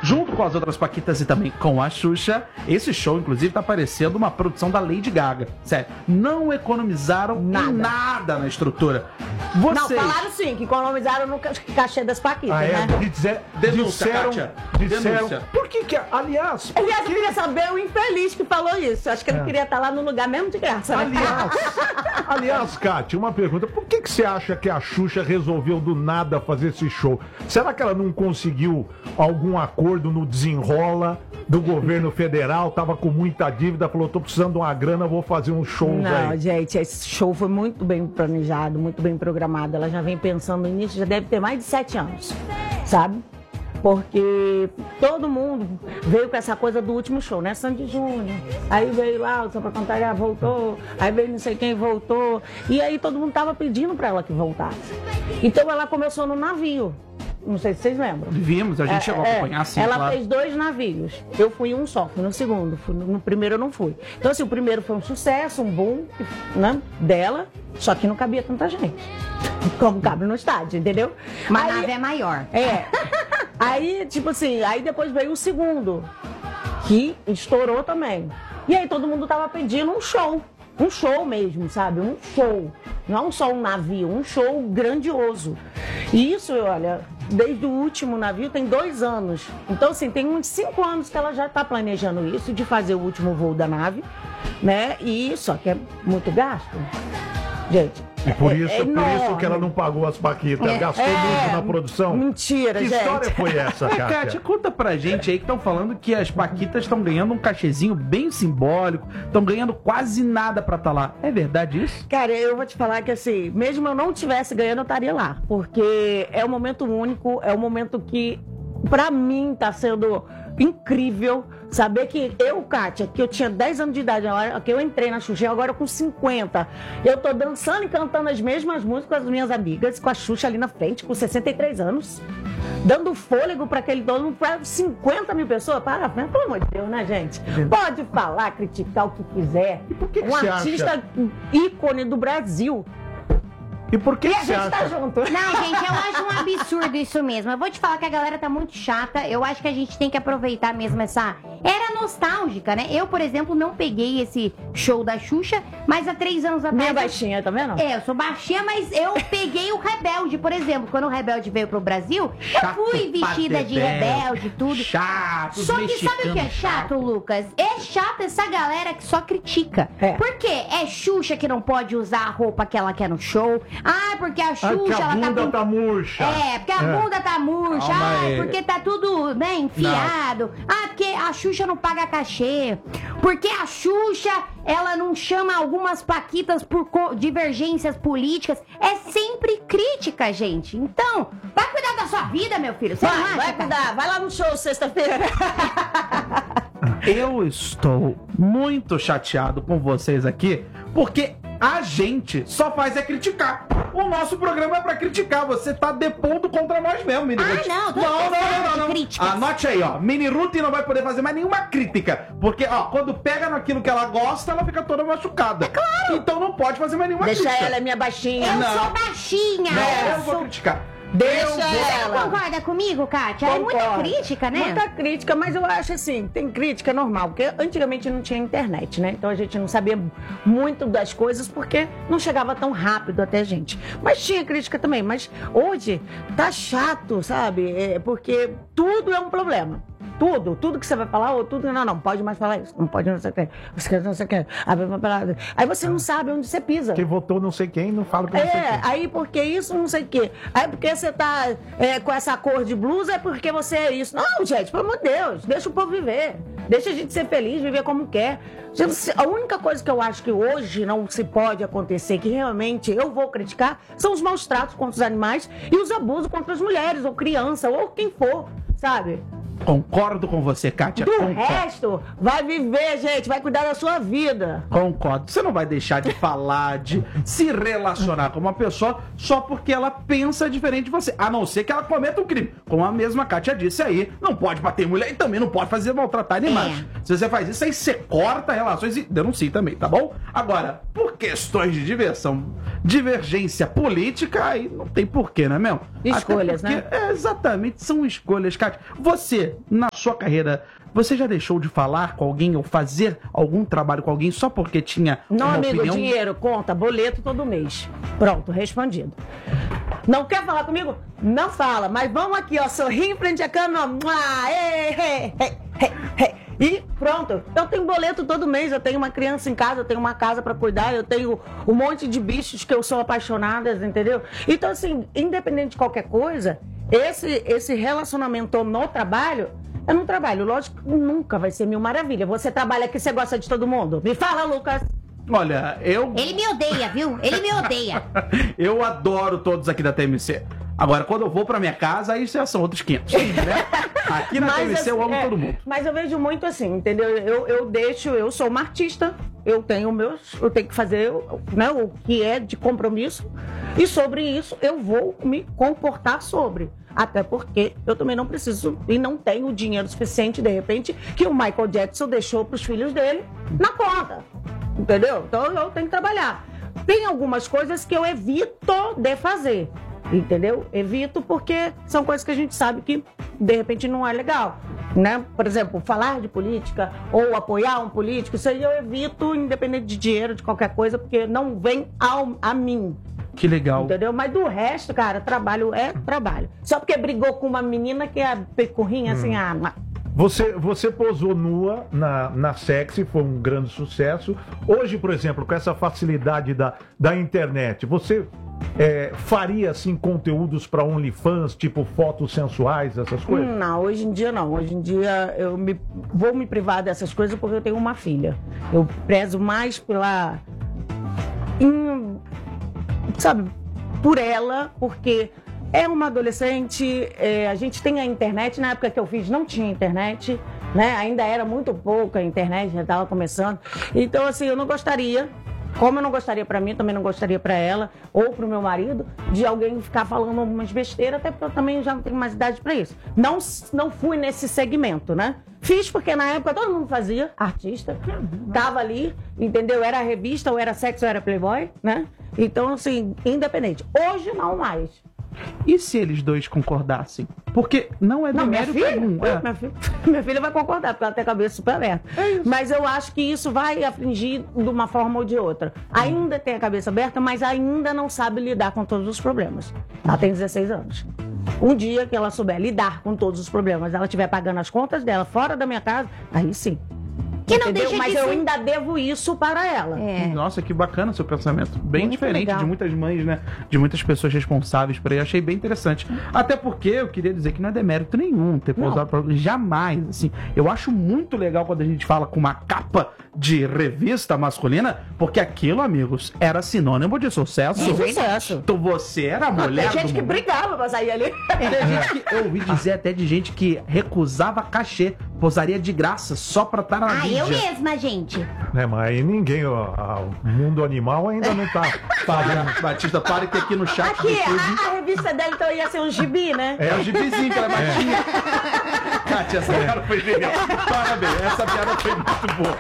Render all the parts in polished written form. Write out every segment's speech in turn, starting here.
junto com as outras paquitas e também com a Xuxa. Esse show, inclusive, tá parecendo uma produção da Lady Gaga. Sério, não economizaram em nada na estrutura. Vocês... Não, falaram sim, que economizaram no cachê das paquitas, né? Disseram. Por que aliás... Aliás, eu queria saber o infeliz que falou isso. Acho que ele queria estar lá no lugar mesmo de graça, né? Aliás, Kátia, uma pergunta. Por que você acha que a Xuxa resolveu do nada fazer esse show? Será que ela não conseguiu algum acordo no desenrola do governo federal? Tava com muita dívida, falou, tô precisando de uma grana, vou fazer um show aí. Não, gente, esse show foi muito bem planejado, muito bem programado. Ela já vem pensando nisso, já deve ter mais de 7 anos, sabe? Porque todo mundo veio com essa coisa do último show, né? Sandy Júnior. Aí veio lá, o Só Pra Cantar voltou. Aí veio não sei quem voltou. E aí todo mundo tava pedindo pra ela que voltasse. Então ela começou no navio. Não sei se vocês lembram. Vimos, a gente chegou a acompanhar, sim, ela claro. fez 2 navios. Eu fui um só, fui no segundo. No primeiro eu não fui. Então assim, o primeiro foi um sucesso, um boom, né, dela. Só que não cabia tanta gente. Como cabe no estádio, entendeu? Mas a nave é maior. Aí, tipo assim, aí depois veio o segundo, que estourou também. E aí todo mundo tava pedindo um show mesmo, sabe? Um show. Não só um navio, um show grandioso. E isso, olha, desde o último navio tem 2 anos. Então, assim, tem uns 5 anos que ela já tá planejando isso, de fazer o último voo da nave, né? E só que é muito gasto. Gente, e por isso que ela não pagou as paquitas, gastou muito na produção. Mentira, gente. Que história foi essa, Kátia? Kátia, conta pra gente aí que estão falando que as paquitas estão ganhando um cachezinho bem simbólico, estão ganhando quase nada pra estar lá. É verdade isso? Cara, eu vou te falar que assim, mesmo eu não tivesse ganhando, eu estaria lá. Porque é um momento único, é um momento que, pra mim, tá sendo incrível saber que eu, Kátia, que eu tinha 10 anos de idade, que eu entrei na Xuxa, agora com 50, eu tô dançando e cantando as mesmas músicas com as minhas amigas, com a Xuxa ali na frente, com 63 anos, dando fôlego para aquele dono, para 50 mil pessoas, pelo amor de Deus, né, gente? Pode falar, criticar o que quiser. E por que um artista ícone do Brasil. E por que você acha? Tá junto. Não, gente, eu acho um absurdo isso mesmo. Eu vou te falar que a galera tá muito chata. Eu acho que a gente tem que aproveitar mesmo essa era nostálgica, né? Eu, por exemplo, não peguei esse show da Xuxa, mas há 3 anos atrás... Minha baixinha, tá vendo? Eu sou baixinha, mas eu peguei o Rebelde, por exemplo. Quando o Rebelde veio pro Brasil, eu fui vestida de Rebelde e tudo. Chato, só que sabe o que é chato, Lucas? É chato essa galera que só critica. Por quê? É Xuxa que não pode usar a roupa que ela quer no show. Ah, porque a Xuxa... porque a bunda tá murcha. Porque a bunda tá murcha. Porque tá tudo, né, enfiado. Não. Porque a Xuxa não paga cachê. Porque a Xuxa, ela não chama algumas paquitas por divergências políticas. É sempre crítica, gente. Então, vai cuidar da sua vida, meu filho. Você vai cuidar. Vai lá no show sexta-feira. Eu estou muito chateado com vocês aqui, porque a gente só faz é criticar. O nosso programa é pra criticar. Você tá depondo contra nós mesmo, Mini Ruth. Não. Anote aí, ó. Mini Ruth não vai poder fazer mais nenhuma crítica. Porque, ó, quando pega naquilo que ela gosta, ela fica toda machucada. É claro. Então não pode fazer mais nenhuma crítica. crítica. Deixa ela, é minha baixinha. Eu sou baixinha. Não, eu vou criticar. Deixa ela. Você concorda comigo, Kátia? Concordo. É muita crítica, né? Muita crítica, mas eu acho assim, tem crítica normal, porque antigamente não tinha internet, né? Então a gente não sabia muito das coisas porque não chegava tão rápido até a gente. Mas tinha crítica também, mas hoje tá chato, sabe? Porque tudo é um problema. Tudo que você vai falar, ou tudo, não pode mais falar isso, não pode não sei o que, você não sei o que. Aí você não sabe onde você pisa. Quem votou não sei quem, não fala pra não sei quem. Aí porque isso, não sei o que. Aí porque você tá com essa cor de blusa, é porque você é isso. Não, gente, pelo amor de Deus, deixa o povo viver. Deixa a gente ser feliz, viver como quer. A única coisa que eu acho que hoje não se pode acontecer, que realmente eu vou criticar, são os maus tratos contra os animais e os abusos contra as mulheres, ou criança, ou quem for, sabe? Concordo com você, Kátia. Do resto, vai viver, gente, vai cuidar da sua vida. Concordo. Você não vai deixar de falar, de se relacionar com uma pessoa só porque ela pensa diferente de você. A não ser que ela cometa um crime. Como a mesma Kátia disse aí, não pode bater em mulher e também não pode fazer maltratar animais. Se você faz isso, aí você corta relações e denuncia também, tá bom? Agora, por questões de divergência política, aí não tem porquê, né, meu? Escolhas, né? Exatamente, são escolhas, Kátia. Você, na sua carreira, você já deixou de falar com alguém ou fazer algum trabalho com alguém só porque tinha Não, uma amigo, opinião? dinheiro, conta, boleto todo mês. Pronto, respondido. Não quer falar comigo? Não fala, mas vamos aqui, ó, sorrir em frente à câmera, e pronto. Eu tenho boleto todo mês, eu tenho uma criança em casa, eu tenho uma casa pra cuidar, eu tenho um monte de bichos que eu sou apaixonada, entendeu? Então, assim, independente de qualquer coisa, esse relacionamento no trabalho, é no trabalho. Lógico que nunca vai ser mil maravilha. Você trabalha aqui, você gosta de todo mundo? Me fala, Lucas. Olha, Ele me odeia, viu? Ele me odeia. eu adoro todos aqui da TMC. Agora, quando eu vou pra minha casa, aí já são outros 500, né? Aqui na TMC eu amo todo mundo. Mas eu vejo muito assim, entendeu? Eu sou uma artista, eu tenho que fazer, né, o que é de compromisso, e sobre isso eu vou me comportar sobre. Até porque eu também não preciso e não tenho dinheiro suficiente, de repente, que o Michael Jackson deixou pros filhos dele na conta. Entendeu? Então eu tenho que trabalhar. Tem algumas coisas que eu evito de fazer. Entendeu? Evito porque são coisas que a gente sabe que de repente não é legal, né? Por exemplo, falar de política ou apoiar um político, isso aí eu evito, independente de dinheiro, de qualquer coisa, porque não vem a mim. Que legal. Entendeu? Mas do resto, cara, trabalho é trabalho. Só porque brigou com uma menina que é pecurrinha, assim, Você posou nua na Sexy, foi um grande sucesso. Hoje, por exemplo, com essa facilidade da internet, você faria, assim, conteúdos para OnlyFans, tipo fotos sensuais, essas coisas? Não, hoje em dia não. Hoje em dia eu vou me privar dessas coisas porque eu tenho uma filha. Eu prezo mais sabe, por ela, porque é uma adolescente, a gente tem a internet, na época que eu fiz não tinha internet, né? Ainda era muito pouca a internet, já estava começando. Então, assim, eu não gostaria, como eu não gostaria pra mim, também não gostaria pra ela, ou pro meu marido, de alguém ficar falando algumas besteiras, até porque eu também já não tenho mais idade pra isso. Não fui nesse segmento, né? Fiz porque na época todo mundo fazia, artista, tava ali, entendeu? Era revista, ou era sexo, ou era Playboy, né? Então, assim, independente. Hoje não mais. E se eles dois concordassem? Porque não é demérito algum. Minha filha vai concordar, porque ela tem a cabeça super aberta. Mas eu acho que isso vai afligir de uma forma ou de outra. Ainda tem a cabeça aberta, mas ainda não sabe lidar com todos os problemas. Ela tem 16 anos. Um dia que ela souber lidar com todos os problemas, ela estiver pagando as contas dela fora da minha casa, aí sim. Que não Entendeu? deixa Mas de eu ser... ainda devo isso para ela. Nossa, que bacana seu pensamento. Bem Muito diferente legal. de muitas mães, né? De muitas pessoas responsáveis por aí. Achei bem interessante. Até porque eu queria dizer que não é demérito nenhum ter posado pra... Jamais, assim. Eu acho muito legal quando a gente fala com uma capa de revista masculina, porque aquilo, amigos, era sinônimo de sucesso. De sucesso. Então você era a mulher Tem gente do que momento. brigava pra sair ali. Tem gente que, eu ouvi dizer até de gente que recusava cachê, posaria de graça só pra estar na mídia. eu mesma, gente. Mas aí ninguém, o mundo animal ainda não tá pagando. Batista, para que aqui no chat Aqui, do YouTube... a revista dela então ia ser um gibi, né? É o gibizinho que ela batinha. Kátia, essa piada foi genial. Parabéns, essa piada foi muito boa.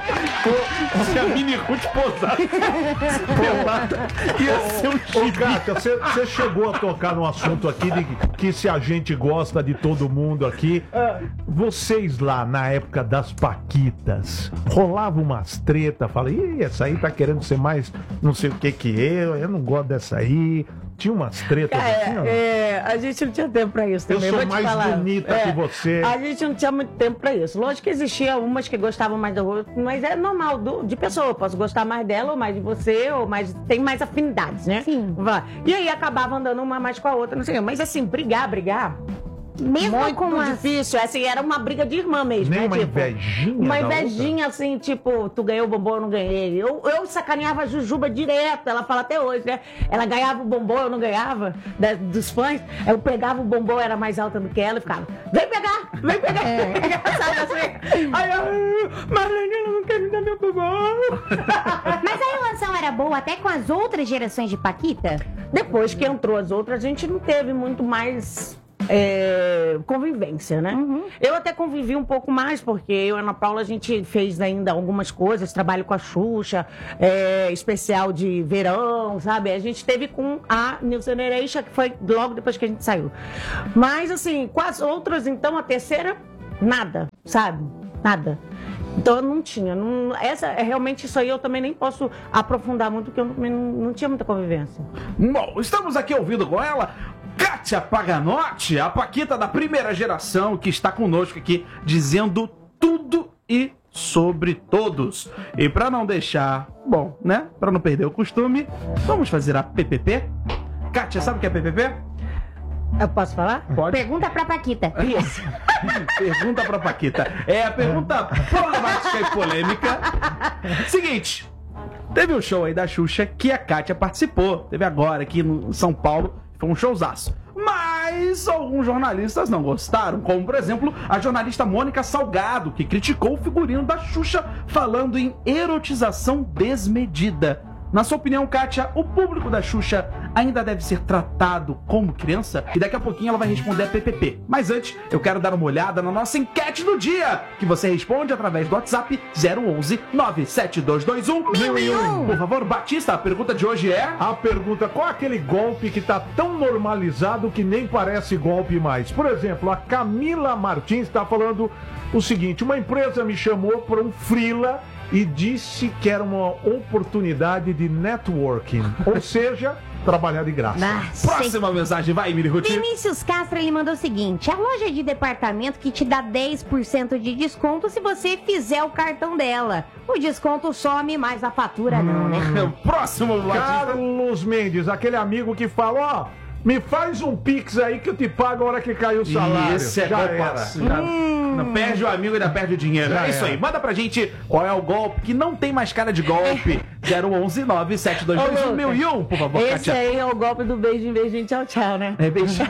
Se a Mini Ruth posasse pelada, ia ser um Ô, gibi. Kátia, você chegou a tocar num assunto aqui de que se a gente gosta de todo mundo aqui. Vocês lá, na época das paquitas, rolava umas treta, fala, ih, essa aí tá querendo ser mais não sei o que eu não gosto dessa aí. Tinha umas tretas assim, ó. A gente não tinha tempo pra isso Eu também. sou vou te mais falar. bonita que você. A gente não tinha muito tempo pra isso. Lógico que existia umas que gostavam mais do outro, mas é normal de pessoa. Eu posso gostar mais dela, ou mais de você, ou mais. Tem mais afinidades, né? Sim. E aí acabava andando uma mais com a outra, não sei. Mas assim, brigar. Mesmo Muito com as... difícil, assim, era uma briga de irmã mesmo. Nem né? uma invejinha Uma da invejinha, assim, tipo, tu ganhou o bombom, eu não ganhei. Eu sacaneava a Jujuba direto, ela fala até hoje, né? Ela ganhava o bombom, eu não ganhava, dos fãs. Eu pegava o bombom, era mais alta do que ela e ficava, vem pegar! Sabe assim? Aí eu, Marlene, ela não quer me dar meu bombom. Mas a relação era boa até com as outras gerações de paquita? Depois que entrou as outras, a gente não teve muito mais convivência, né? Eu até convivi um pouco mais, porque eu e a Ana Paula, a gente fez ainda algumas coisas, trabalho com a Xuxa, especial de verão, sabe? A gente teve com a New Generation, que foi logo depois que a gente saiu. Mas, assim, com as outras, então, a terceira, nada. sabe? Nada. Então eu não tinha. Realmente isso aí eu também nem posso aprofundar muito, porque eu não tinha muita convivência. Bom, estamos aqui ouvindo com ela Kátia Paganotti, a paquita da primeira geração, que está conosco aqui dizendo tudo e sobre todos. E para não deixar, bom, né? Para não perder o costume, vamos fazer a PPP. Kátia, sabe o que é PPP? Eu posso falar? Pode. Pergunta pra Paquita. Isso. Pergunta pra Paquita. É a pergunta problemática e polêmica. Seguinte, teve um show aí da Xuxa que a Kátia participou. Teve agora aqui em São Paulo. Foi um showzaço. Mas alguns jornalistas não gostaram, como por exemplo a jornalista Mônica Salgado, que criticou o figurino da Xuxa falando em erotização desmedida. Na sua opinião, Kátia, o público da Xuxa ainda deve ser tratado como criança? E daqui a pouquinho ela vai responder a PPP. Mas antes, eu quero dar uma olhada na nossa enquete do dia, que você responde através do WhatsApp 011 97221 1001. Por favor, Batista, a pergunta de hoje é... A pergunta, qual é aquele golpe que tá tão normalizado que nem parece golpe mais? Por exemplo, a Camila Martins está falando o seguinte: uma empresa me chamou para um freela e disse que era uma oportunidade de networking, ou seja, trabalhar de graça. Próxima mensagem, vai, Miri Ruti. Vinícius Castro, ele mandou o seguinte: a loja de departamento que te dá 10% de desconto se você fizer o cartão dela. O desconto some, mas a fatura não, né? Próximo, Batista. Carlos Mendes, aquele amigo que fala, ó, me faz um pix aí que eu te pago a hora que caiu o salário. Esse é Já golpe. era. Não perde o amigo e ainda perde o dinheiro. Já É isso era. aí. Manda pra gente qual é o golpe que não tem mais cara de golpe. 011 97221 1001, por favor, Esse Kátia. aí é o golpe do beijinho, beijinho, tchau, tchau, né? É beijinho.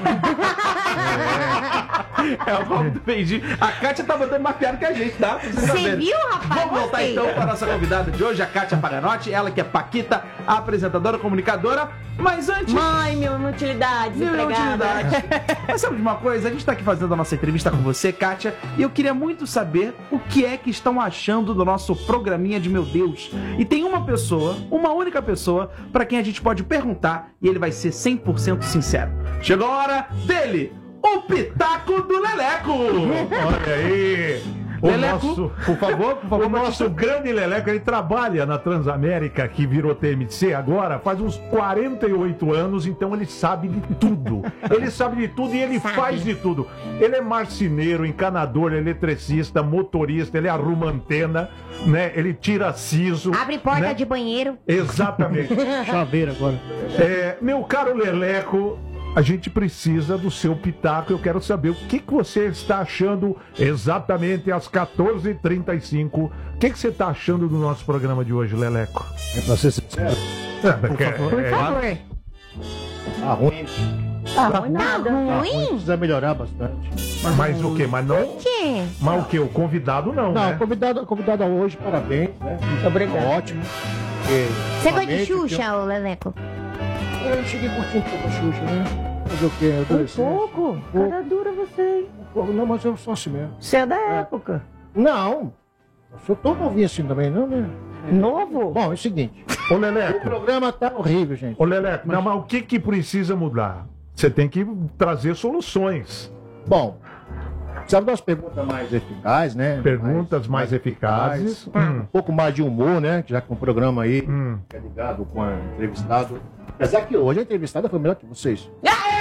É o golpe do beijinho. A Kátia tá botando mais piada que a gente, tá? Pra vocês Você saberem. viu, rapaz? Vamos voltar Gostei. então para a nossa convidada de hoje, a Kátia Paganotti. Ela que é Paquita, apresentadora, comunicadora. Mas antes... Mãe, mil inutilidades, Mil empregada. utilidade. Mas sabe de uma coisa? A gente tá aqui fazendo a nossa entrevista com você, Kátia, e eu queria muito saber o que é que estão achando do nosso programinha de Meu Deus. E tem uma pessoa, uma única pessoa, pra quem a gente pode perguntar e ele vai ser 100% sincero. Chegou a hora dele, o Pitaco do Leleco. Olha aí. Leleco, por favor, O nosso grande Leleco, ele trabalha na Transamérica, que virou TMC agora, faz uns 48 anos, então ele sabe de tudo. Ele sabe de tudo e ele faz de tudo. Ele é marceneiro, encanador, eletricista, motorista, ele arruma antena, né? Ele tira siso. Abre porta né? de banheiro. Exatamente. Chaveiro agora. Meu caro Leleco, a gente precisa do seu pitaco. Eu quero saber o que você está achando exatamente às 14h35. O que você está achando do nosso programa de hoje, Leleco? É pra ser sincero. Por favor. Tá ruim. Tá ruim Tá nada. ruim? Precisa melhorar bastante. Mas o quê? Mas não. O quê? Mas o quê? O convidado não, Não, né? convidada hoje, parabéns, né? Muito obrigada. Ótimo. Você gosta de Xuxa, ô Leleco? Eu cheguei curtindo um pouco a Xuxa, né? Fazer o quê? Um pouco? Cara dura você. Não, mas eu sou assim mesmo. Você é da época. Não. Eu sou tão novinho assim também, não, né? Novo? Bom, é o seguinte. Ô, O Leleco. programa tá horrível, gente. Ô, Leleco, não, mas o que precisa mudar? Você tem que trazer soluções. Bom, precisava das perguntas mais eficazes, né? Perguntas mais eficazes. Um pouco mais de humor, né? Já que um programa aí Hum. é ligado com a entrevistado. Apesar que hoje a entrevistada foi melhor que vocês.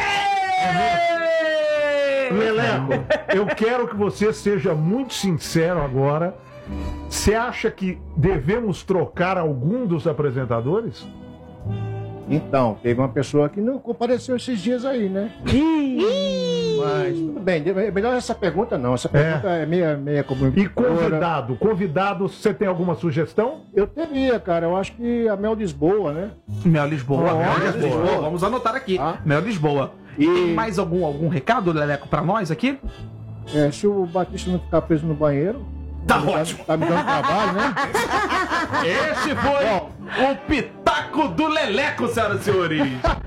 Leleco, eu quero que você seja muito sincero agora. Você acha que devemos trocar algum dos apresentadores? Então, teve uma pessoa que não compareceu esses dias aí, né? Mas tudo bem, melhor essa pergunta não. Essa pergunta é meia comunicadora. E convidado, você tem alguma sugestão? Eu teria, cara. Eu acho que a Mel Lisboa, né? Mel Lisboa. Mel Lisboa. Lisboa. Vamos anotar aqui. Ah. Mel Lisboa. E- Tem mais algum recado, Leleco, pra nós aqui? É, se o Batista não ficar preso no banheiro. Tá ele ótimo. Tá me dando trabalho, né? Esse foi o Pitaco do Leleco, senhoras e senhores.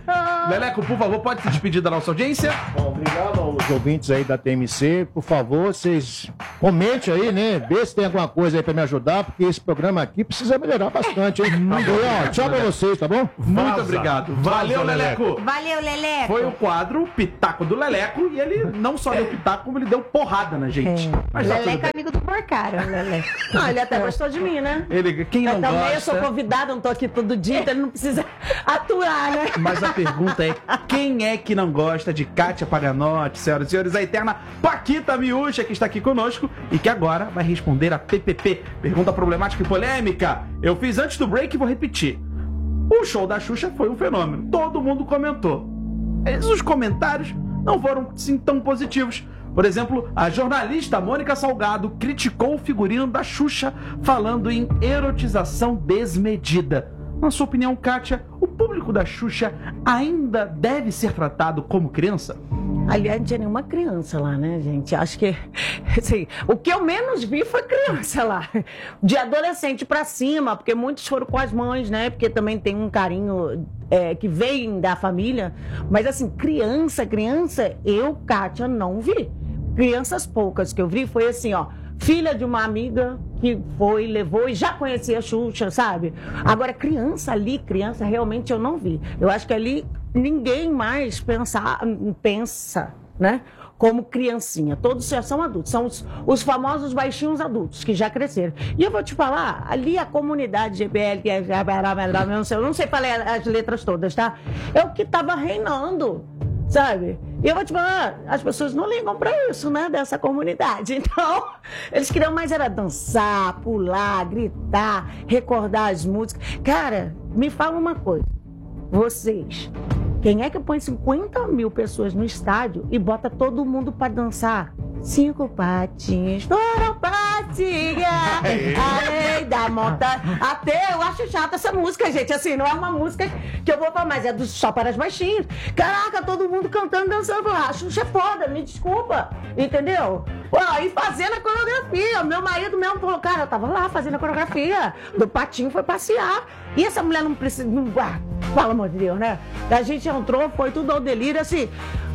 Leleco, por favor, pode se despedir da nossa audiência? Bom, obrigado aos ouvintes aí da TMC. Por favor, vocês comentem aí, né? Vê se tem alguma coisa aí pra me ajudar, porque esse programa aqui precisa melhorar bastante, hein? Tchau pra vocês, tá bom? Muito obrigado. Valeu, Leleco. Valeu, Leleco. Foi o quadro Pitaco do Leleco e ele não só deu pitaco, como ele deu porrada na gente. Mas tá tudo Leleco bem. é amigo do Porcara, Leleco. Não, ele até gostou de mim, né? Quem não Também eu sou gosta... convidada, não tô aqui todo dia, então ele não precisa aturar, né? Mas a pergunta é, quem é que não gosta de Kátia Paganotti, senhoras e senhores, a eterna Paquita Miúcha, que está aqui conosco e que agora vai responder a PPP. Pergunta problemática e polêmica. Eu fiz antes do break e vou repetir. O show da Xuxa foi um fenômeno. Todo mundo comentou. Mas os comentários não foram, sim, tão positivos. Por exemplo, a jornalista Mônica Salgado criticou o figurino da Xuxa, falando em erotização desmedida. Na sua opinião, Kátia, o público da Xuxa ainda deve ser tratado como criança? Aliás, não tinha nenhuma criança lá, né, gente? Acho que, assim, o que eu menos vi foi criança lá. De adolescente pra cima, porque muitos foram com as mães, né? Porque também tem um carinho que vem da família. Mas, assim, criança, eu, Kátia, não vi. Crianças poucas que eu vi foi assim, ó. Filha de uma amiga que foi, levou e já conhecia a Xuxa, sabe? Agora, criança realmente eu não vi. Eu acho que ali ninguém mais pensa, né? Como criancinha. Todos já são adultos. São os famosos baixinhos adultos, que já cresceram. E eu vou te falar, ali a comunidade GBL, que é... Eu não sei falar as letras todas, tá? É o que tava reinando. Sabe? E eu vou te falar, as pessoas não ligam pra isso, né? Dessa comunidade. Então, eles queriam mais era dançar, pular, gritar, recordar as músicas. Cara, me fala uma coisa. Vocês, quem é que põe 50 mil pessoas no estádio e bota todo mundo pra dançar? 5 patins foram patinha, além da monta. Até eu acho chata essa música, gente. Assim, não é uma música que eu vou falar, mas é só para as baixinhas. Caraca, todo mundo cantando, dançando. A Xuxa é foda, me desculpa. Entendeu? E fazendo a coreografia. Meu marido mesmo falou, cara, eu tava lá fazendo a coreografia. Do patinho foi passear. E essa mulher não precisa. Pelo amor de Deus, né? A gente entrou, foi tudo ao delírio, assim.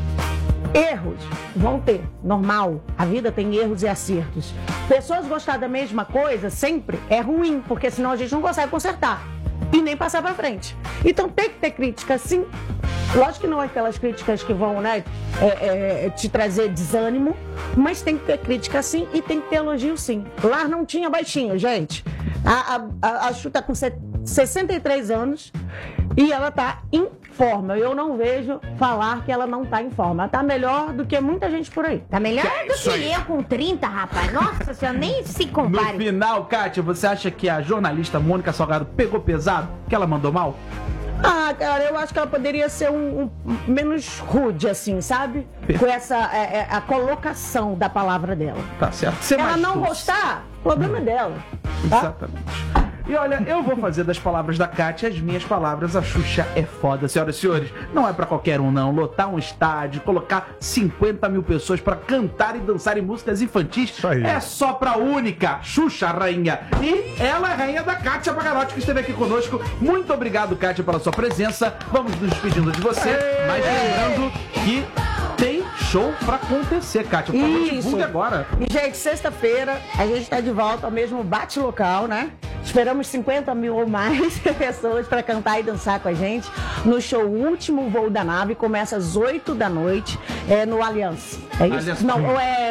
Erros vão ter, normal. A vida tem erros e acertos. Pessoas gostar da mesma coisa sempre é ruim, porque senão a gente não consegue consertar e nem passar pra frente. Então tem que ter crítica, sim. Lógico que não é aquelas críticas que vão, né, te trazer desânimo, mas tem que ter crítica, sim, e tem que ter elogio, sim. Lá não tinha baixinho, gente. A Xuxa tá com 63 anos e ela tá em forma. Eu não vejo falar que ela não tá em forma. Ela tá melhor do que muita gente por aí. Tá melhor do que eu com 30, rapaz. Nossa senhora, nem se compare. No final, Kátia, você acha que a jornalista Mônica Salgado pegou pesado? Que ela mandou mal? Ah, cara, eu acho que ela poderia ser menos rude, assim, sabe? Com essa a colocação da palavra dela. Tá certo. Se ela não gostar, o problema é dela. Tá? Exatamente. E olha, eu vou fazer das palavras da Kátia as minhas palavras. A Xuxa é foda, senhoras e senhores. Não é pra qualquer um, não. Lotar um estádio, colocar 50 mil pessoas pra cantar e dançar em músicas infantis é só pra única Xuxa rainha. E ela é a rainha da Kátia Paganotti, que esteve aqui conosco. Muito obrigado, Kátia, pela sua presença. Vamos nos despedindo de você. Mas lembrando que tem show pra acontecer, Kátia. Por favor, divulgue agora. E, gente, sexta-feira a gente tá de volta ao mesmo bate-local, né? Esperamos 50 mil ou mais pessoas para cantar e dançar com a gente no show Último Voo da Nave. Começa às 8 da noite no Allianz. É isso? Allianz. Não,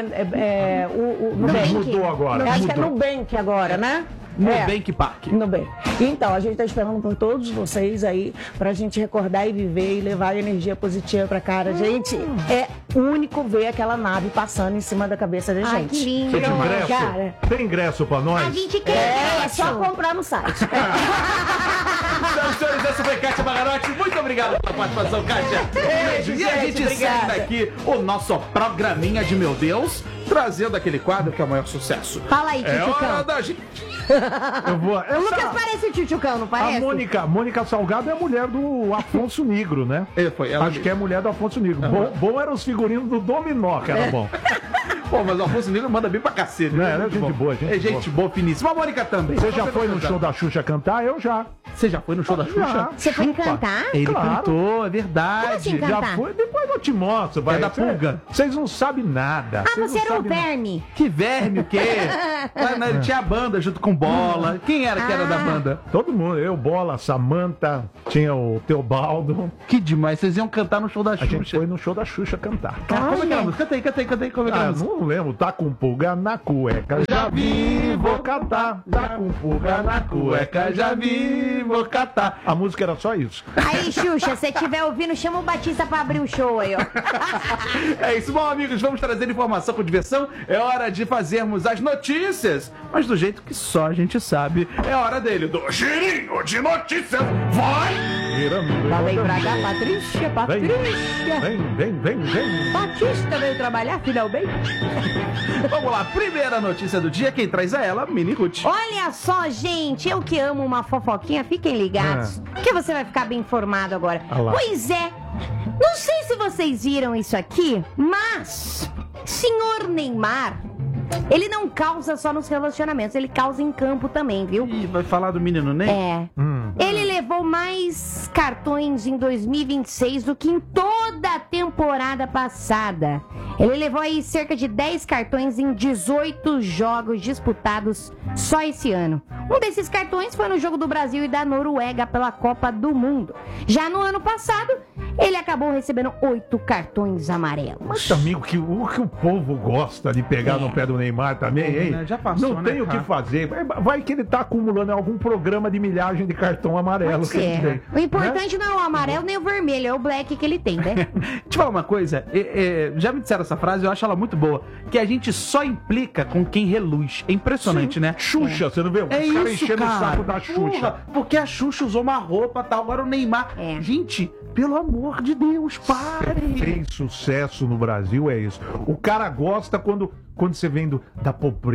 o Nubank. Mudou agora. Acho que é Nubank agora, né? Nubank Park. Nubank. Então, a gente tá esperando por todos vocês aí pra gente recordar e viver e levar energia positiva pra cara. Gente, é único ver aquela nave passando em cima da cabeça da gente. Ai, que lindo. Tem ingresso? Cara, Tem ingresso pra nós? A gente quer é só comprar no site. Senhoras e senhores, essa foi Kátia Paganotti. Muito obrigado pela participação, Kátia. Beijo. E a gente segue daqui o nosso programinha de Meu Deus, trazendo aquele quadro que é o maior sucesso. Fala aí, É hora Tchutchucão. da gente. Eu vou. O Lucas parece o Tchutchucão, não A parece? Mônica Salgado é a mulher do Afonso Negro, né? Ela Acho que é a mulher do Afonso Negro. Bom eram os figurinos do Dominó, que era bom. Pô, mas o Afonso Negro manda bem pra cacete. Não, é gente boa, gente É gente boa, finíssima. A Mônica também. Você já foi no show da Xuxa cantar? Eu já. Você já foi no show da Xuxa? Você foi Chupa. cantar? Ele Claro. cantou, é verdade. Como assim, Já cantar? foi, depois eu te mostro. Vai. É da pulga. Vocês não sabem nada. Ah, Vocês você não era o sabem nada. verme. Que verme, o quê? Ele tinha a banda junto com Bola. Quem era que era da banda? Todo mundo, eu, Bola, Samanta, tinha o Teobaldo. Que demais, vocês iam cantar no show da A gente Xuxa. foi no show da Xuxa cantar. Cara, como é que era a música? Canta aí, como é que era a Ah, música? não lembro, tá com pulga na cueca. Já vi, vou catar. Tá com pulga na cueca, já vi, vou catar. A música era só isso. Aí, Xuxa, se estiver ouvindo, chama o Batista pra abrir o show aí, ó. É isso, bom, amigos, vamos trazer informação com diversão. É hora de fazermos as notícias, mas do jeito que só a gente sabe. É hora dele, do girinho de notícias. Vai! Falei pra cá, Patrícia. Vem. Batista veio trabalhar finalmente. Vamos lá, primeira notícia do dia, quem traz é ela, Mini Ruth. Olha só, gente, eu que amo uma fofoquinha, fiquem ligados, que você vai ficar bem informado agora. Ah lá. Pois é, não sei se vocês viram isso aqui, mas senhor Neymar, ele não causa só nos relacionamentos, ele causa em campo também, viu? Ih, vai falar do menino Ney? É. Ele levou mais cartões em 2026 do que em toda a temporada passada. Ele levou aí cerca de 10 cartões em 18 jogos disputados só esse ano. Um desses cartões foi no jogo do Brasil e da Noruega pela Copa do Mundo. Já no ano passado, ele acabou recebendo 8 cartões amarelos. Mas, amigo, que o povo gosta de pegar no pé do Neymar também, hein? Né? Já passou, não né, tem o que cara? fazer. Vai que ele tá acumulando algum programa de milhagem de cartão amarelo Pode que ele ser. tem. O importante não é o amarelo nem o vermelho, é o black que ele tem, né? Deixa eu falar uma coisa, já me disseram essa frase, eu acho ela muito boa, que a gente só implica com quem reluz. É impressionante, né? Xuxa, você não vê? Os É caras isso, enchendo cara. o saco da Xuxa. Porra, porque a Xuxa usou uma roupa tal, agora o Neymar. É. Gente, pelo amor de Deus, pare. Fez sucesso no Brasil, é isso. O cara gosta quando você vem da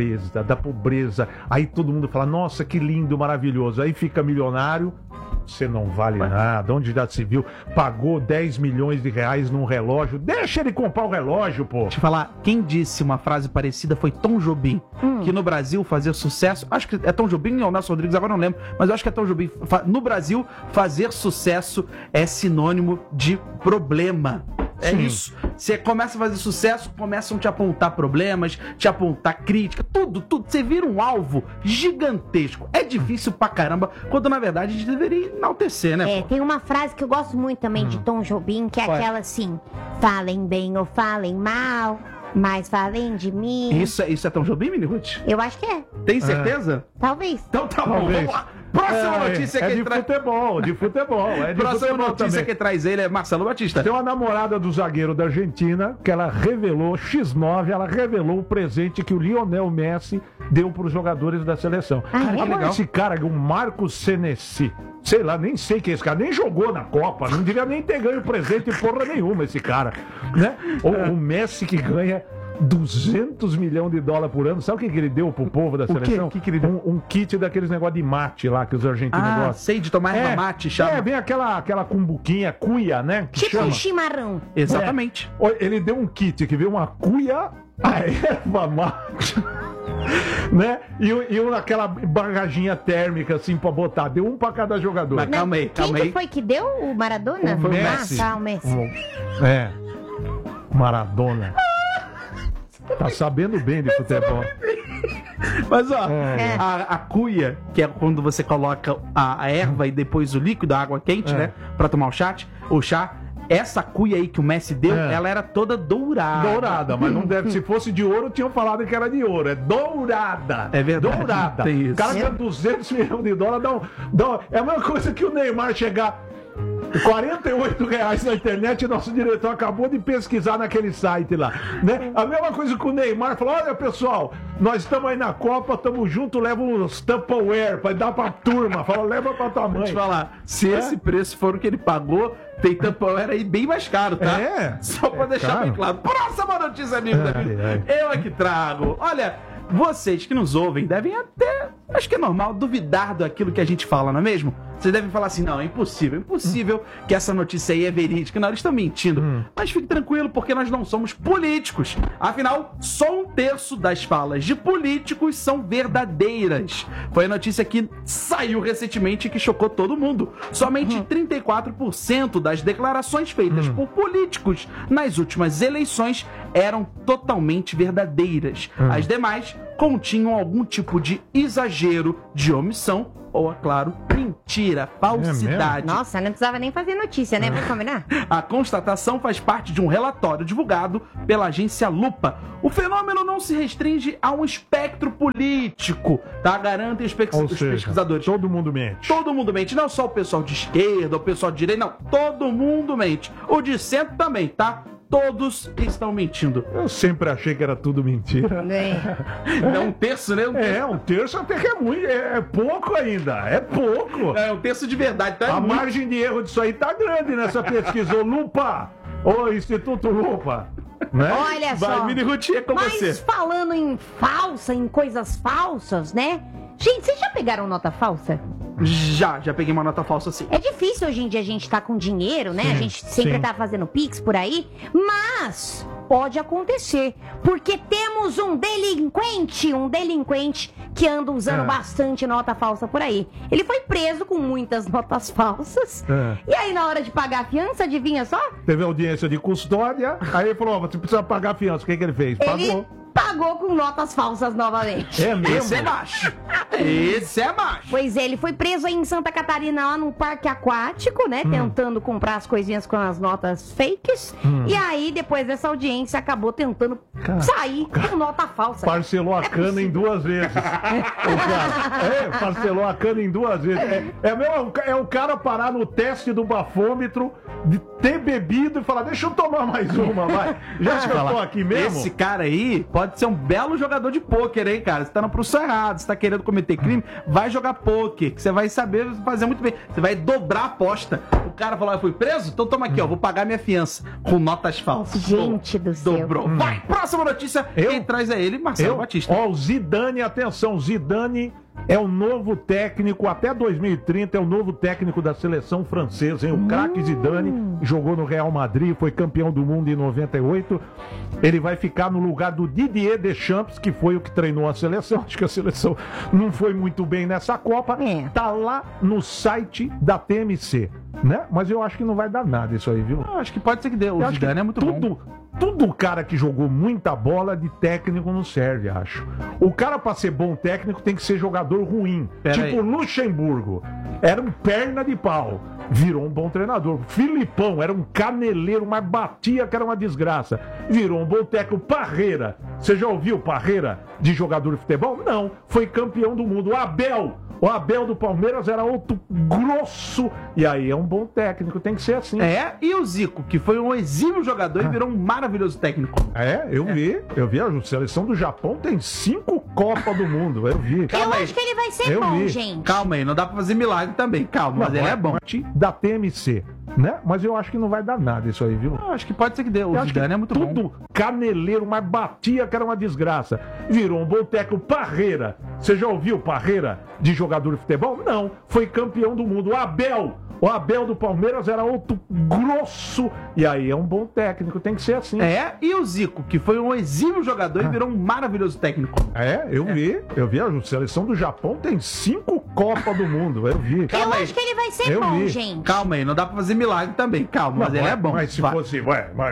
pobreza, aí todo mundo fala, nossa, que lindo, maravilhoso. Aí fica milionário, você não vale nada. Onde já se viu? Pagou 10 milhões de reais num relógio. Deixa ele comprar o relógio, pô. Deixa eu falar, quem disse uma frase parecida foi Tom Jobim, que no Brasil fazer sucesso, acho que é Tom Jobim ou Nelson Rodrigues, agora não lembro, mas eu acho que é Tom Jobim. No Brasil, fazer sucesso é sinônimo de problema. É Sim. isso. Você começa a fazer sucesso, começam a te apontar problemas, te apontar crítica, tudo. Você vira um alvo gigantesco. É difícil pra caramba, quando na verdade a gente deveria enaltecer, né? É, pô? tem uma frase que eu gosto muito também de Tom Jobim, que é Qual é? aquela assim: falem bem ou falem mal, mas falem de mim. Isso é Tom Jobim, Mini Ruth? Eu acho que é. Tem certeza? Talvez. Então tá bom, Talvez. vamos lá. Próxima notícia é que de traz. futebol, de futebol. É de Próxima futebol notícia também. que traz ele é Marcelo Batista. Tem uma namorada do zagueiro da Argentina que ela revelou, X9, ela revelou o presente que o Lionel Messi deu para os jogadores da seleção. Ah, é? Agora Legal. esse cara, o Marcos Senesi, sei lá, nem sei quem é esse cara, nem jogou na Copa, não devia nem ter ganho presente porra nenhuma esse cara, né? O Messi que ganha 200 milhões de dólares por ano, sabe o que ele deu pro povo da quê? seleção? O que ele deu? Um kit daqueles negócio de mate lá que os argentinos Ah, gostam. sei de tomar erva mate, chama. Vem aquela cumbuquinha, cuia, né? Que Tipo chama. um chimarrão. Exatamente. Ele deu um kit que veio uma cuia, a erva mate, né? E aquela bagaginha térmica assim pra botar. Deu um pra cada jogador. Mas calma aí, Quem calma que aí. foi que deu? O Maradona? Foi o Ah, Messi. tá, o Messi. É. Maradona. Tá sabendo bem de futebol. Mas ó, É. a cuia, que é quando você coloca a erva e depois o líquido, a água quente, É. né? Pra tomar o chá. Essa cuia aí que o Messi deu, É. ela era toda dourada. Dourada, mas não deve. Se fosse de ouro, tinham falado que era de ouro. É dourada. É verdade, Dourada. tem isso. O cara ganha 200 milhões de dólares. É a mesma coisa que o Neymar chegar. R$48 na internet, nosso diretor acabou de pesquisar naquele site lá, né? A mesma coisa que o Neymar falou: olha pessoal, nós estamos aí na Copa, estamos juntos, leva uns Tupperware pra dar pra turma, fala, leva pra tua Vou mãe. te falar, se esse preço for o que ele pagou, tem Tupperware aí bem mais caro, tá? É. Só pra É deixar caro. bem claro. Próxima notícia, amigo da vida. Ai. Eu é que trago. Olha, vocês que nos ouvem devem até acho que é normal duvidar daquilo que a gente fala, não é mesmo? Vocês devem falar assim, não, é impossível que essa notícia aí é verídica. Não, eles estão mentindo. Mas fique tranquilo, porque nós não somos políticos. Afinal, só 1/3 das falas de políticos são verdadeiras. Foi a notícia que saiu recentemente e que chocou todo mundo. Somente 34% das declarações feitas por políticos nas últimas eleições eram totalmente verdadeiras. As demais continham algum tipo de exagero, de omissão ou, é claro, mentira, falsidade. Nossa, não precisava nem fazer notícia, né? Vamos combinar? A constatação faz parte de um relatório divulgado pela agência Lupa. O fenômeno não se restringe a um espectro político, tá? Garantem os pesquisadores. Todo mundo mente. Todo mundo mente, não só o pessoal de esquerda, o pessoal de direita, não. Todo mundo mente. O de centro também, tá? Todos estão mentindo. Eu sempre achei que era tudo mentira. É 1/3, né? 1/3 até que é muito. É pouco ainda. É pouco. É 1/3 de verdade. Então a margem de erro disso aí tá grande nessa pesquisa. Ô, Lupa! Ô, Instituto Lupa! Né? Olha só. Vai, Mini Ruth, é com você. Mas falando em coisas falsas, né? Gente, vocês já pegaram nota falsa? Já peguei uma nota falsa assim. É difícil hoje em dia a gente tá com dinheiro, né? Sim, a gente sempre sim. tá fazendo Pix por aí, mas pode acontecer, porque temos um delinquente que anda usando bastante nota falsa por aí. Ele foi preso com muitas notas falsas, e aí na hora de pagar a fiança, adivinha só? Teve audiência de custódia, aí ele falou, você precisa pagar a fiança. O que ele fez? Ele pagou com notas falsas novamente. É mesmo? Esse é macho. Esse é macho. Pois é, ele foi preso aí em Santa Catarina, lá num parque aquático, né? Tentando comprar as coisinhas com as notas fakes. E aí, depois dessa audiência, acabou tentando sair com nota falsa. Parcelou a cana em 2 vezes. Parcelou a cana em 2 vezes. É o cara parar no teste do bafômetro, de ter bebido e falar, deixa eu tomar mais uma, vai. Já que eu tô aqui mesmo. Esse cara aí pode ser um belo jogador de pôquer, hein, cara? Você tá no professor errado, você tá querendo cometer crime, vai jogar pôquer, que você vai saber fazer muito bem. Você vai dobrar a aposta. O cara falou, eu fui preso? Então toma aqui, ó, vou pagar minha fiança com notas falsas. Gente do céu. Dobrou. Vai, próxima notícia. Quem traz é ele, Marcelo Batista. Ó, o Zidane, atenção, Zidane é o novo técnico, até 2030 é o novo técnico da seleção francesa, hein? O craque Zidane jogou no Real Madrid, foi campeão do mundo em 98. Ele vai ficar no lugar do Didier Deschamps, que foi o que treinou a seleção. Acho que a seleção não foi muito bem nessa Copa. Tá lá no site da TMC, né? Mas eu acho que não vai dar nada isso aí, viu? Eu acho que pode ser que dê. O Zidane é muito bom. Tudo cara que jogou muita bola de técnico não serve, acho. O cara, pra ser bom técnico, tem que ser jogador ruim. Tipo o Luxemburgo. Era um perna de pau. Virou um bom treinador. Filipão era um caneleiro, mas batia que era uma desgraça. Virou um bom técnico. Parreira. Você já ouviu Parreira de jogador de futebol? Não. Foi campeão do mundo. O Abel do Palmeiras era outro grosso. E aí é um bom técnico, tem que ser assim. E o Zico, que foi um exímio jogador e virou um maravilhoso técnico. Eu vi. A seleção do Japão tem 5 Copas do Mundo. Eu vi. Eu acho que ele vai ser bom, gente. Calma aí, não dá pra fazer milagre também. Calma, mas ele é bom. Da TMC, né? Mas eu acho que não vai dar nada isso aí, viu? Eu acho que pode ser que dê. O Zidane é muito bom. Tudo caneleiro, mas batia que era uma desgraça. Virou um bom técnico. Parreira. Você já ouviu Parreira de jogador de futebol? Não. Foi campeão do mundo. O Abel do Palmeiras era outro grosso. E aí é um bom técnico, tem que ser assim. E o Zico, que foi um exímio jogador e virou um maravilhoso técnico. Eu vi. A seleção do Japão tem 5 Copas do Mundo. Eu vi. Eu acho que ele vai ser bom, gente. Calma aí, não dá pra fazer milagre também. Calma, mas ele é bom. Mas se fosse...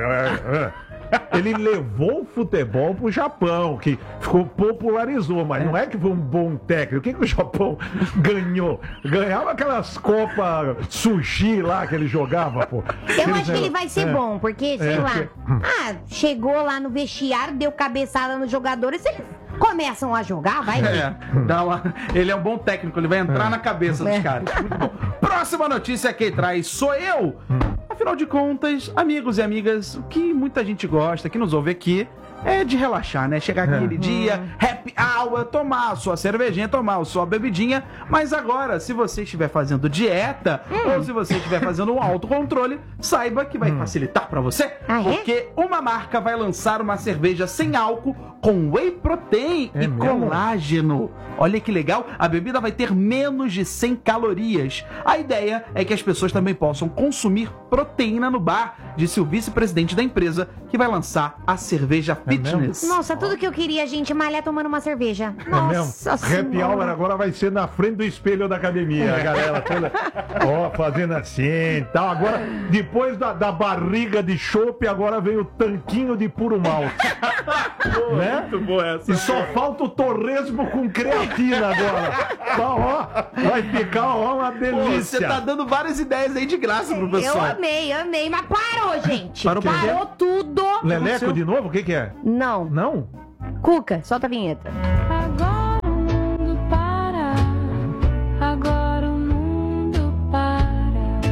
Ele levou o futebol pro Japão, que popularizou, mas não é que foi um bom técnico. O que o Japão ganhou? Ganhava aquelas Copas Sushi lá que ele jogava, pô. Eu acho que ele vai ser bom, porque, sei lá, chegou lá no vestiário, deu cabeçada nos jogadores, eles começam a jogar, vai. Ele é um bom técnico, ele vai entrar na cabeça dos caras. Muito bom. Próxima notícia, quem traz sou eu. Afinal de contas, amigos e amigas, o que muita gente gosta, que nos ouve aqui, é de relaxar, né? Chegar aquele dia, happy hour, tomar a sua cervejinha, tomar a sua bebidinha. Mas agora, se você estiver fazendo dieta ou se você estiver fazendo um autocontrole, saiba que vai facilitar pra você. Ah, é? Porque uma marca vai lançar uma cerveja sem álcool com whey protein e mesmo? colágeno. Olha que legal, a bebida vai ter menos de 100 calorias. A ideia é que as pessoas também possam consumir proteína no bar, disse o vice-presidente da empresa, que vai lançar a cerveja fitness. Nossa, tudo que eu queria, gente, malhar tomando uma cerveja. Nossa Happy Hour Senhora. agora vai ser na frente do espelho da academia, a galera toda, fazendo assim e tal. Agora, depois da barriga de chope, agora vem o tanquinho de puro malte. Né? Muito boa essa. E só falta o torresmo com creatina agora. Tá, vai ficar uma Pô, delícia. você tá dando várias ideias aí de graça pro Eu pessoal. amei, mas parou, gente. Parou por quê? Parou tudo. Leleco de novo? O que é? Não. Não? Cuca, solta a vinheta. Agora o mundo para. Agora o mundo para.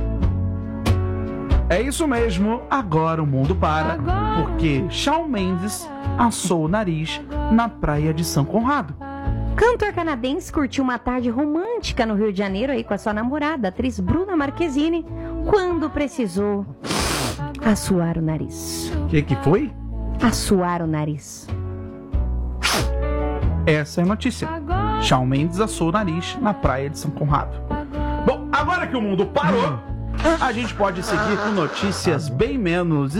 É isso mesmo, agora o mundo para, porque Shawn Mendes assou o nariz na praia de São Conrado. Cantor canadense curtiu uma tarde romântica no Rio de Janeiro aí com a sua namorada, a atriz Bruna Marquezine, quando precisou assoar o nariz. O que foi? Assoar o nariz. Essa é a notícia. Shawn Mendes assou o nariz na praia de São Conrado. Bom, agora que o mundo parou, a gente pode seguir com notícias bem menos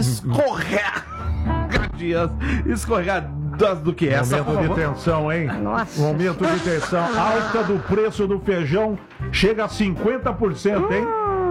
escorregadas do que essa. por Momento de favor. tensão, hein? Nossa. Momento de tensão. Alta do preço do feijão chega a 50%, hein?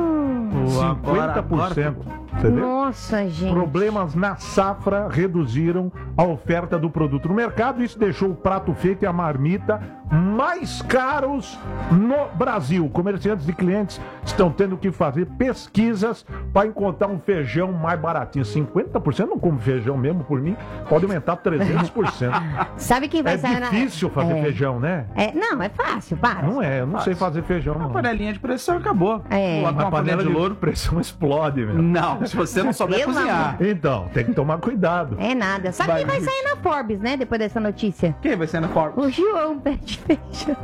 50%. Você vê? Nossa, gente. Problemas na safra reduziram a oferta do produto no mercado. Isso deixou o prato feito e a marmita mais caros no Brasil. Comerciantes e clientes estão tendo que fazer pesquisas para encontrar um feijão mais baratinho. 50%? Não como feijão mesmo, por mim. Pode aumentar 300%. Sabe quem vai É sair difícil fazer feijão, né? Não, é fácil, para. Não é, eu não sei fazer feijão, não. A panelinha de pressão acabou. É. Coloca Uma uma panela de louro. pressão explode, meu. Não, se você não souber Pelo cozinhar. Então, tem que tomar cuidado. É nada. Sabe quem vai sair na Forbes, né? Depois dessa notícia? Quem vai ser na Forbes? O João Pé de Feijão.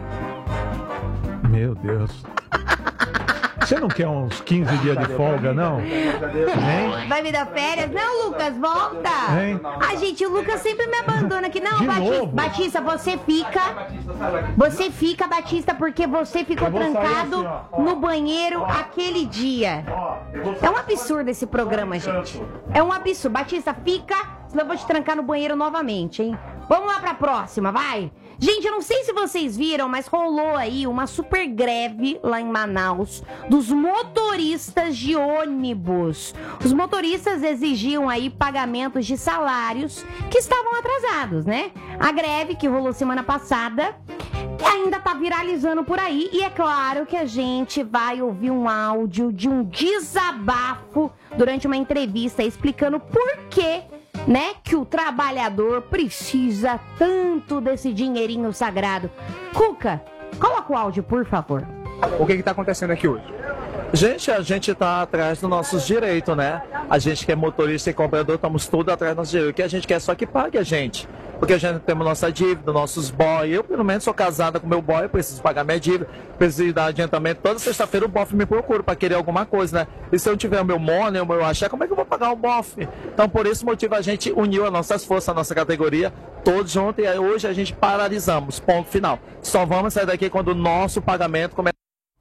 Meu Deus. Você não quer uns 15 dias de folga, não? Hein? Vai me dar férias? Não, Lucas, volta! Hein? Ai, gente, o Lucas sempre me abandona aqui. Não, De Batista, novo? Batista, você fica. Você fica, Batista, porque você ficou Eu vou sair trancado assim, ó. no banheiro aquele dia. É um absurdo esse programa, gente. É um absurdo. Batista, fica, senão eu vou te trancar no banheiro novamente, hein? Vamos lá pra próxima, vai! Gente, eu não sei se vocês viram, mas rolou aí uma super greve lá em Manaus dos motoristas de ônibus. Os motoristas exigiam aí pagamentos de salários que estavam atrasados, né? A greve que rolou semana passada ainda tá viralizando por aí e é claro que a gente vai ouvir um áudio de um desabafo durante uma entrevista explicando por que, né, que o trabalhador precisa tanto desse dinheirinho sagrado. Cuca, coloca o áudio, por favor. O que está acontecendo aqui hoje? Gente, a gente está atrás dos nossos direitos, né? A gente que é motorista e cobrador, estamos todos atrás dos nossos direitos. O que a gente quer é só que pague a gente. Porque a gente temos nossa dívida, nossos boy. Eu, pelo menos, sou casada com meu boy, preciso pagar minha dívida, preciso dar adiantamento. Toda sexta-feira o bofe me procura para querer alguma coisa, né? E se eu tiver o meu money, o meu axé, como é que eu vou pagar o bofe? Então, por esse motivo, a gente uniu as nossas forças, a nossa categoria, todos juntos, e aí, hoje a gente paralisamos, ponto final. Só vamos sair daqui quando o nosso pagamento começar.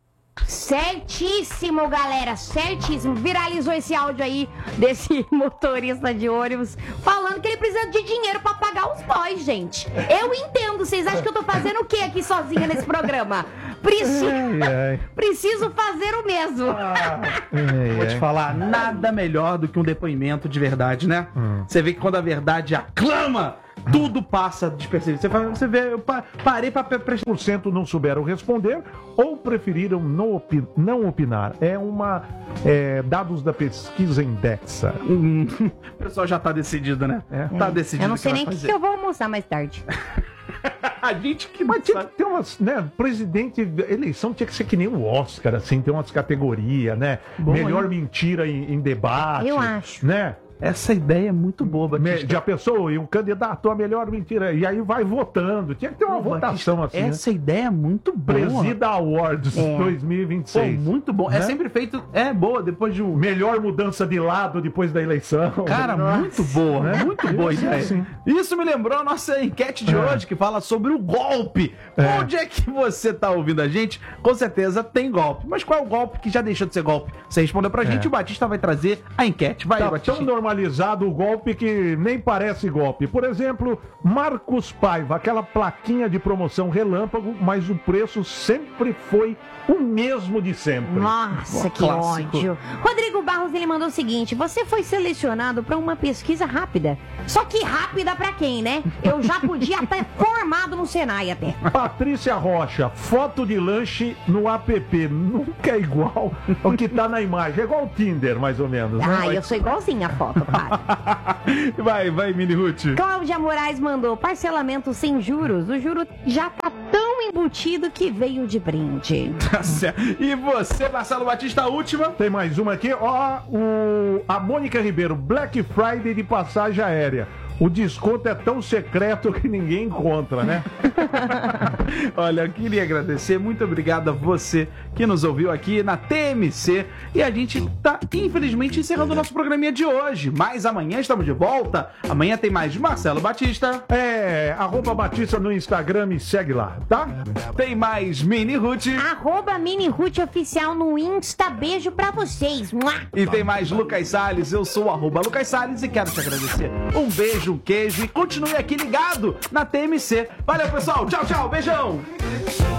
Certíssimo, galera, certíssimo. Viralizou esse áudio aí desse motorista de ônibus falando que ele precisa de dinheiro pra pagar os boys, gente. Eu entendo. Vocês acham que eu tô fazendo o que aqui sozinha nesse programa? Preciso fazer o mesmo. Vou te falar, nada melhor do que um depoimento de verdade, né? Você vê que quando a verdade aclama, tudo passa despercebido. Você vê, eu parei pra prestar. 100% não souberam responder ou preferiram não opinar. Dados da pesquisa Indexa. O pessoal já tá decidido, né? Tá decidido. Eu não sei que nem o vai que fazer. eu vou almoçar mais tarde. A gente que Mas não tinha sabe. que ter umas, né? Presidente, eleição tinha que ser que nem o Oscar, assim, ter umas categorias, né? Bom, Melhor hein? mentira em debate. Eu acho. Né? Essa ideia é muito boa, Batista. Já pensou? E um candidato a melhor mentira. E aí vai votando. Tinha que ter uma votação assim. Essa ideia é muito boa. Presida Awards 2026. Pô, muito bom. Né? É sempre feito. É boa, depois de um. Melhor mudança de lado depois da eleição. Cara, muito boa, né? Muito boa ideia. Sim. Isso me lembrou a nossa enquete de hoje, que fala sobre o golpe. Onde é que você tá ouvindo a gente? Com certeza tem golpe. Mas qual é o golpe que já deixou de ser golpe? Você respondeu pra gente, o Batista vai trazer a enquete. Vai, Tá Batista. tão normalizado o golpe que nem parece golpe. Por exemplo, Marcos Paiva, aquela plaquinha de promoção relâmpago, mas o preço sempre foi o mesmo de sempre. Nossa, que Clássico. ódio. Rodrigo Barros, ele mandou o seguinte: você foi selecionado para uma pesquisa rápida. Só que rápida pra quem, né? Eu já podia estar formado no Senai até. Patrícia Rocha, foto de lanche no app. Nunca é igual ao que tá na imagem. É igual o Tinder, mais ou menos. Né? Ah, eu sou igualzinha a foto, claro. Vai, Mini Ruth. Cláudia Moraes mandou parcelamento sem juros. O juro já tá tão embutido que veio de brinde. Tá certo. E você, Marcelo Batista, a última? Tem mais uma aqui. Ó, a Mônica Ribeiro, Black Friday de passagem aérea. O desconto é tão secreto que ninguém encontra, né? Olha, eu queria agradecer, muito obrigado a você que nos ouviu aqui na TMC. E a gente tá, infelizmente, encerrando o nosso programinha de hoje. Mas amanhã estamos de volta. Amanhã tem mais de Marcelo Batista. @Batista no Instagram, me segue lá, tá? Tem mais Mini Ruth. @Mini Ruth Oficial no Insta. Beijo pra vocês. Mua! E tem mais Lucas Salles. Eu sou o @Lucas Salles e quero te agradecer. Um beijo, um queijo e continue aqui ligado na TMC. Valeu, pessoal. Tchau, tchau. Beijão.